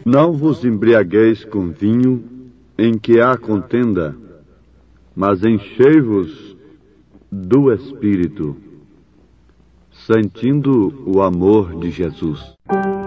Não vos embriagueis com vinho em que há contenda, mas enchei-vos do Espírito, sentindo o amor de Jesus.